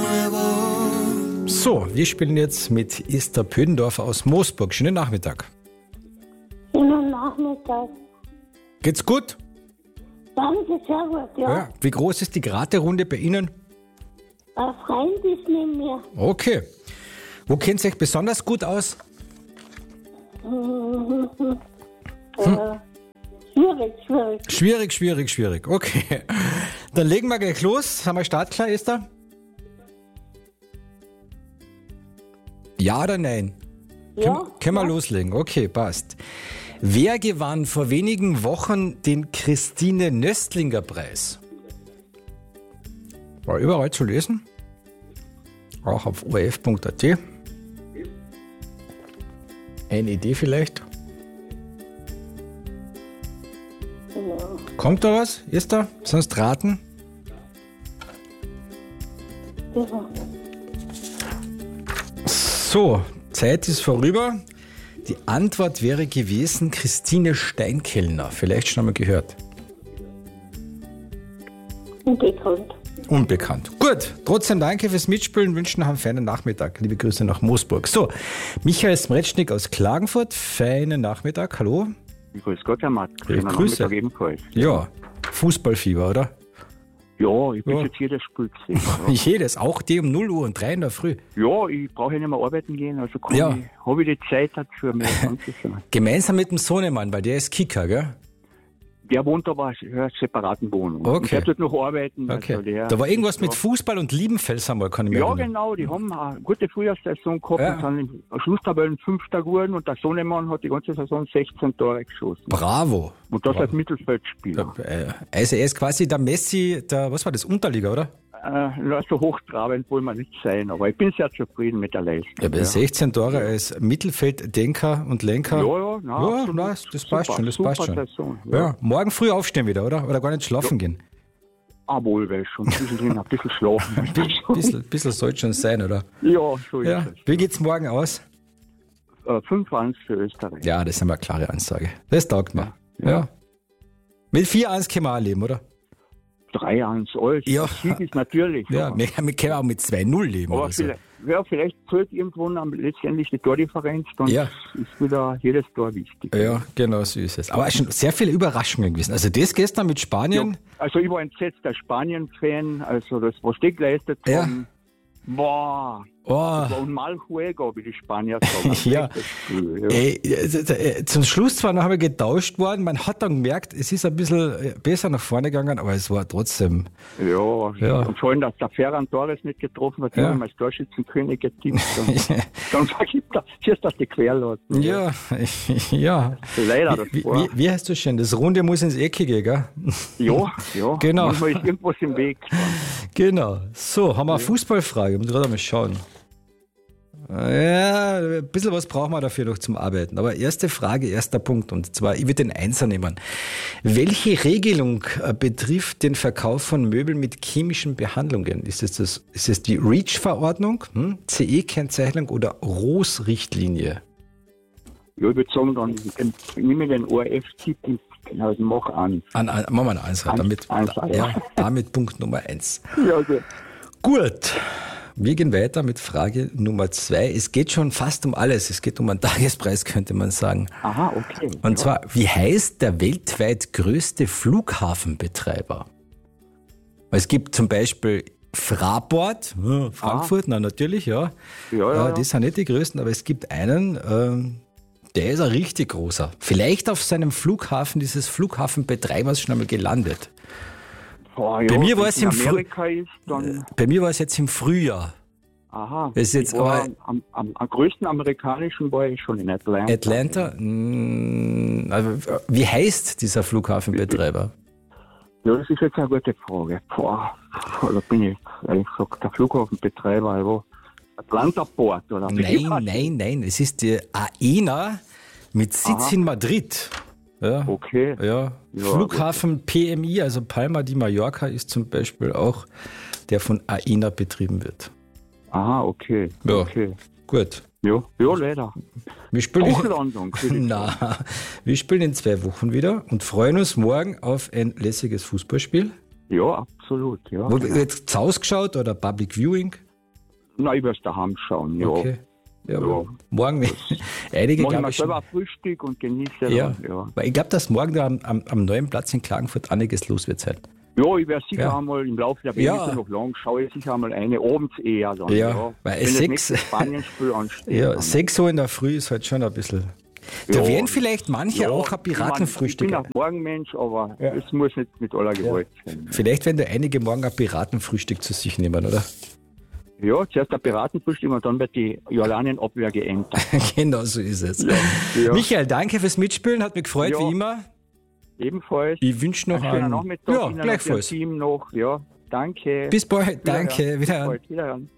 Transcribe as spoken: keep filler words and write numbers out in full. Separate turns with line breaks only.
So, wir spielen jetzt mit Esther Pödendorfer aus Moosburg. Schönen Nachmittag.
Schönen Nachmittag.
Geht's gut?
Danke, sehr gut, ja.
Ja. Wie groß ist die Graterunde bei Ihnen?
Ein Freund ist neben mir.
Okay. Wo kennt ihr euch besonders gut aus?
Hm. Äh, schwierig, schwierig.
Schwierig, schwierig, schwierig. Okay. Dann legen wir gleich los. Sind wir startklar, Esther? Ja oder nein?
Ja.
Können, können wir
ja.
loslegen? Okay, passt. Wer gewann vor wenigen Wochen den Christine-Nöstlinger-Preis? War überall zu lesen. Auch auf o r f punkt a t. Eine Idee vielleicht?
Ja.
Kommt da was? Ist da? Sonst raten?
Ja.
So, Zeit ist vorüber. Die Antwort wäre gewesen Christine Steinkellner. Vielleicht schon einmal gehört.
Unbekannt.
Unbekannt. Gut, trotzdem danke fürs Mitspielen. Wünschen noch einen feinen Nachmittag. Liebe Grüße nach Moosburg. So, Michael Smretschnik aus Klagenfurt. Feinen Nachmittag. Hallo.
Grüß Gott, Herr Matt.
Ja, Grüße.
Nachmittag ebenfalls.
Ja, Fußballfieber, oder?
Ja, ich bin
Ja.
jetzt jedes Spiel gesehen. Ja,
Jedes, auch die um null Uhr und drei in der Früh.
ja ich brauche ja nicht mehr arbeiten gehen, also kann
Ja.
ich, habe ich die Zeit dafür, mir das anzuschauen.
Gemeinsam mit dem Sohnemann, weil der ist Kicker, gell?
Der wohnt aber in einer separaten Wohnung.
Okay.
Ich werde dort noch arbeiten.
Okay.
Also der,
Da war irgendwas
ja.
mit Fußball und Liebenfels einmal, kann ich mir
Ja,
erinnern.
genau, die haben eine gute Frühjahrssaison gehabt
Ja.
und sind in der Schlusstabellen Fünfter geworden und der Sohnemann hat die ganze Saison sechzehn Tore geschossen.
Bravo.
Und das als Mittelfeldspieler.
Äh, Also er ist quasi der Messi, der, was war das, Unterliga, oder?
Äh, na, so hochtrabend wollen wir nicht sein, aber ich bin sehr zufrieden mit der Leistung.
Ja, bei sechzehn Tore als Mittelfelddenker und Lenker.
Ja, ja, na,
ja,
absolut.
na, das passt
Super,
schon, das
super
passt schon.
Saison,
ja.
ja.
Morgen früh aufstehen wieder, oder? Oder gar nicht schlafen gehen?
Ah, wohl, weil schon zwischendrin ein bisschen schlafen.
Ein bisschen, bisschen sollte schon sein, oder?
Ja, so ist
Ja.
es.
Wie geht's morgen aus?
Äh, fünf eins für Österreich.
Ja, das ist eine klare Ansage. Das taugt mir. Ja.
Ja.
Mit vier eins können wir auch leben, oder?
drei eins, alles.
Ja.
Der Sieg ist natürlich.
Ja,
aber,
wir, wir können auch mit zwei null leben.
aber
oder so.
vielleicht, ja, vielleicht zählt irgendwann am, letztendlich die Tordifferenz, dann
Ja.
ist wieder jedes Tor wichtig.
Ja, genau so ist es. Aber schon sehr viele Überraschungen gewesen. Also das gestern mit Spanien.
Ja, also ich war entsetzter Spanien-Fan, also das, was die geleistet
Ja.
haben, boah,
Oh,
das war ein Mal Juego, wie die Spanier sagen.
Ja.
Das Spiel, ja.
ey, äh, zum Schluss zwar noch einmal getauscht worden. Man hat dann gemerkt, es ist ein bisschen besser nach vorne gegangen, aber es war trotzdem.
Ja,
Ja.
und vor allem, dass der Ferran Torres nicht getroffen hat,
Ja.
ja. als Torschützenkönig getippt. Dann, dann vergibt er, siehst du, dass die querlassen.
Ja, ja.
Leider, das
Wie,
war.
wie, wie heißt das schon? Das Runde muss ins Eckige, gell?
Ja, ja.
Genau.
Manchmal ist irgendwas im Weg.
Genau. So, haben wir eine Fußballfrage. Muss gerade mal schauen. Ja, ein bisschen was brauchen wir dafür noch zum Arbeiten. Aber erste Frage, erster Punkt. Und zwar, ich würde den Einser nehmen. Welche Regelung äh, betrifft den Verkauf von Möbeln mit chemischen Behandlungen? Ist es, das, ist es die REACH-Verordnung, hm? C E-Kennzeichnung oder R O S-Richtlinie?
Ja, ich würde sagen, dann ähm, nehme ich den O R F-Tipp und also mach an.
An, an, machen wir einen Einser.
Eins-
Damit,
Einser,
ja,
ja.
damit Punkt Nummer eins.
Ja, gut.
Gut. Wir gehen weiter mit Frage Nummer zwei. Es geht schon fast um alles. Es geht um einen Tagespreis, könnte man sagen.
Aha, okay.
Und
ja.
zwar, wie heißt der weltweit größte Flughafenbetreiber? Es gibt zum Beispiel Fraport, ja, Frankfurt, na natürlich, ja.
Ja, ja,
Äh,
ja.
Die sind nicht die größten, aber es gibt einen, ähm, der ist ein richtig großer. Vielleicht auf seinem Flughafen dieses Flughafenbetreibers schon einmal gelandet.
Boah, ja,
bei mir war
wenn
es im Frü-
Amerika ist, dann.
Bei mir war es jetzt im Frühjahr.
Aha.
Das ist jetzt
ich war
aber-
am, am, am größten amerikanischen war ich schon in Atlanta.
Atlanta, mh, also, wie heißt dieser Flughafenbetreiber?
Ja, das ist jetzt eine gute Frage. Boah, da bin ich ehrlich gesagt der Flughafenbetreiber. Also Atlanta Port oder wie
Nein,
heißt
nein, nein. Es ist die AENA mit Sitz
Aha.
in Madrid. Ja,
das? Okay.
ja.
Ja,
Flughafen P M I, also Palma de Mallorca, ist zum Beispiel auch der von AENA betrieben wird.
Aha, okay.
Ja.
Okay.
Gut.
Ja, ja, leider.
Wir spielen,
Hochlandung. würde ich sagen.
na, wir spielen in zwei Wochen wieder und freuen uns morgen auf ein lässiges Fußballspiel.
Ja, absolut. Ja,
Wo,
genau.
jetzt ausgeschaut oder Public Viewing?
Nein, ich werde es daheim schauen, ja.
Okay. Ja,
Ja.
morgen, einige
Mach ich
glaube
mir
ich schon.
selber ein Frühstück und genieße.
Ja.
dann, ja.
Weil ich glaube, dass morgen da am, am, am neuen Platz in Klagenfurt einiges los wird sein.
Ja, ich werde sicher
Ja.
einmal im Laufe der Woche
Ja.
ja. noch lang, schaue ich sicher einmal eine, abends eher dann.
Ja, weil
Wenn das
sechs-
nächste Spanien-Spiel ansteht.
Ja,
dann.
sechs Uhr in der Früh ist halt schon ein bisschen. Da
Ja.
werden vielleicht manche
Ja,
auch ein Piratenfrühstück.
Ich, mein, ich bin auch Morgenmensch, aber
Ja.
es muss nicht mit aller Gewalt sein.
Vielleicht werden da einige morgen ein Piratenfrühstück zu sich nehmen, oder?
Ja, zuerst der Piratenfrühstück und dann wird die Jordanien-Abwehr geändert.
Genau so ist es.
Ja.
Michael, danke fürs Mitspielen, hat mich gefreut,
Ja.
wie immer.
Ebenfalls.
Ich wünsche noch
Einen schönen
einen.
Nachmittag.
Ja,
Ihnen und
gleichfalls.
Ihrem Team noch. Ja, danke.
Bis bald,
Wiederhören.
danke,
Bis
wieder.
bald. Wiederhören.